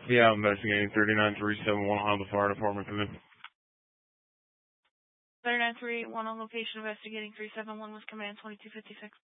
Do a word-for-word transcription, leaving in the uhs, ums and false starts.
Yeah, I'm investigating thirty-nine three seven one Honda Fire Department. Come in. thirty-nine three one on location investigating three seven one with command twenty-two fifty-six.